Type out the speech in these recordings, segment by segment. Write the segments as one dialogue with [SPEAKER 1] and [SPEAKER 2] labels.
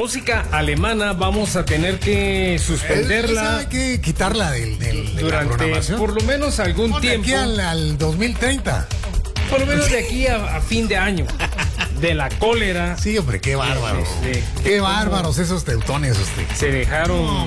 [SPEAKER 1] música alemana vamos a tener que suspenderla.
[SPEAKER 2] Hay que quitarla de la
[SPEAKER 1] durante
[SPEAKER 2] programación.
[SPEAKER 1] por lo menos algún tiempo.
[SPEAKER 2] De aquí al 2030.
[SPEAKER 1] Por lo menos de aquí a fin de año. De la cólera.
[SPEAKER 2] Sí, hombre, qué bárbaro. Qué bárbaros esos teutones, usted.
[SPEAKER 1] Se dejaron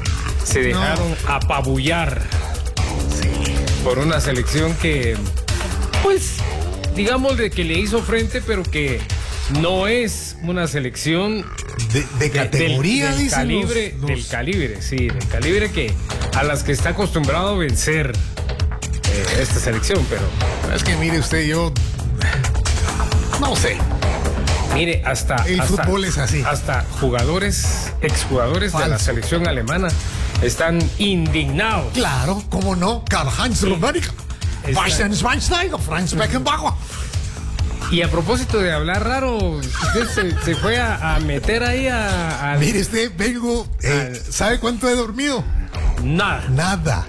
[SPEAKER 1] apabullar por una selección que, pues, digamos de que le hizo frente, pero que no es una selección
[SPEAKER 2] de categoría,
[SPEAKER 1] del calibre, del calibre que a las que está acostumbrado a vencer esta selección, pero
[SPEAKER 2] es que mire usted, yo no sé.
[SPEAKER 1] Mire,
[SPEAKER 2] el fútbol es así.
[SPEAKER 1] Hasta exjugadores de la selección alemana están indignados.
[SPEAKER 2] Claro, cómo no. Karl-Heinz Rummenigge, Bastian Schweinsteiger, Franz Beckenbauer.
[SPEAKER 1] Y a propósito de hablar raro, usted se fue a meter ahí a
[SPEAKER 2] mire usted, vengo. ¿Sabe cuánto he dormido? Nada.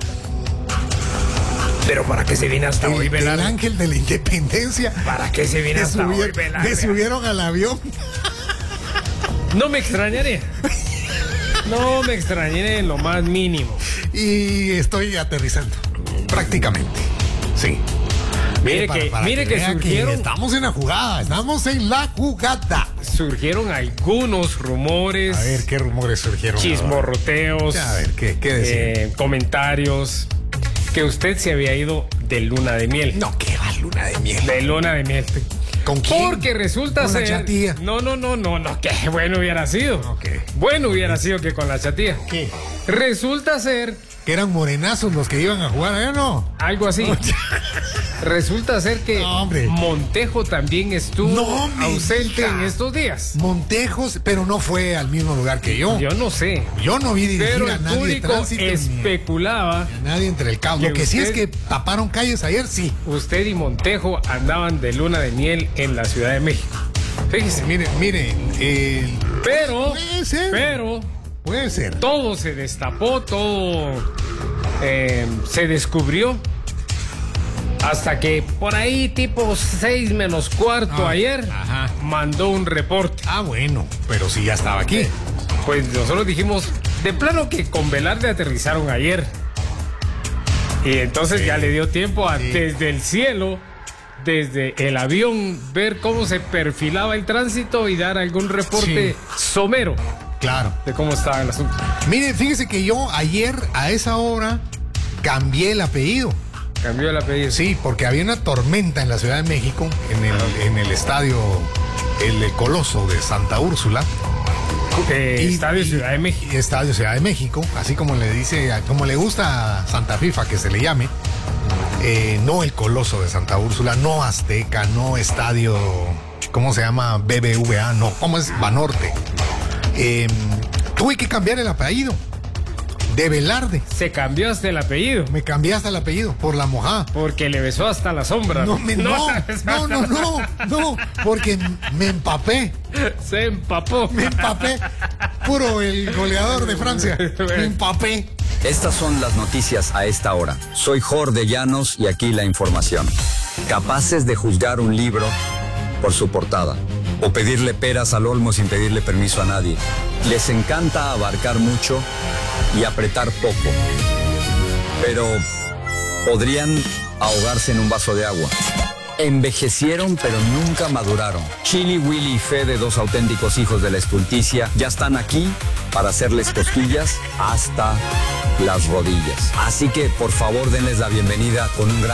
[SPEAKER 1] Pero ¿para qué se viene hasta hoy, Velarde?
[SPEAKER 2] El ángel de la independencia.
[SPEAKER 1] ¿Para qué se viene hasta hoy, Velarde?
[SPEAKER 2] Me subieron al avión.
[SPEAKER 1] No me extrañaría. No me extrañaría en lo más mínimo.
[SPEAKER 2] Y estoy aterrizando. Prácticamente. Sí.
[SPEAKER 1] Mire que surgieron.
[SPEAKER 2] Estamos en la jugada.
[SPEAKER 1] Surgieron algunos rumores.
[SPEAKER 2] A ver, ¿qué rumores surgieron?
[SPEAKER 1] Chismorroteos.
[SPEAKER 2] A ver, ¿qué decir? Comentarios.
[SPEAKER 1] Que usted se había ido de luna de miel.
[SPEAKER 2] No, ¿qué va luna de miel?
[SPEAKER 1] De luna de miel.
[SPEAKER 2] ¿Con quién?
[SPEAKER 1] Porque resulta ser.
[SPEAKER 2] ¿Con la chatía?
[SPEAKER 1] No. Qué bueno hubiera sido.
[SPEAKER 2] Okay.
[SPEAKER 1] Bueno hubiera sido que con la chatía.
[SPEAKER 2] ¿Qué?
[SPEAKER 1] Resulta ser.
[SPEAKER 2] Que eran morenazos los que iban a jugar, ¿eh? ¿No?
[SPEAKER 1] Algo así. Resulta ser que Montejo también estuvo ausente en estos días.
[SPEAKER 2] Montejos, pero no fue al mismo lugar que yo.
[SPEAKER 1] Yo no sé.
[SPEAKER 2] Yo no vi dirigir
[SPEAKER 1] pero
[SPEAKER 2] a nadie.
[SPEAKER 1] El público especulaba.
[SPEAKER 2] A nadie entre el caos. Lo que sí es que taparon calles ayer, sí.
[SPEAKER 1] Usted y Montejo andaban de luna de miel en la Ciudad de México. Fíjese.
[SPEAKER 2] Mire. Puede ser.
[SPEAKER 1] Todo se destapó, todo se descubrió. Hasta que por ahí, tipo 6 menos cuarto ayer, mandó un reporte.
[SPEAKER 2] Bueno, pero sí ya estaba aquí.
[SPEAKER 1] Pues nosotros dijimos, de plano que con Velarde aterrizaron ayer. Y entonces ya le dio tiempo a desde el cielo, desde el avión, ver cómo se perfilaba el tránsito y dar algún reporte somero.
[SPEAKER 2] Claro.
[SPEAKER 1] De cómo estaba el asunto.
[SPEAKER 2] Mire, fíjese que yo ayer a esa hora cambié el apellido.
[SPEAKER 1] ¿Cambió el apellido?
[SPEAKER 2] Sí, porque había una tormenta en la Ciudad de México, en el estadio El Coloso de Santa Úrsula.
[SPEAKER 1] Estadio Ciudad de México.
[SPEAKER 2] Estadio Ciudad de México, así como le gusta a Santa Fifa que se le llame. No el Coloso de Santa Úrsula, no Azteca, no Estadio, ¿cómo se llama? BBVA, no, ¿cómo es? Banorte. Tuve que cambiar el apellido de Velarde.
[SPEAKER 1] Se cambió hasta el apellido.
[SPEAKER 2] Me cambié hasta el apellido por la mojada.
[SPEAKER 1] Porque le besó hasta la sombra.
[SPEAKER 2] No, porque me empapé.
[SPEAKER 1] Se empapó.
[SPEAKER 2] Me empapé. Puro el goleador de Francia. Me empapé.
[SPEAKER 3] Estas son las noticias a esta hora. Soy Jorge Llanos y aquí la información. Capaces de juzgar un libro por su portada o pedirle peras al olmo sin pedirle permiso a nadie. Les encanta abarcar mucho y apretar poco, pero podrían ahogarse en un vaso de agua. Envejecieron pero nunca maduraron. Chili, Willy y Fede, 2 auténticos hijos de la estulticia, ya están aquí para hacerles cosquillas hasta las rodillas. Así que por favor denles la bienvenida con un gran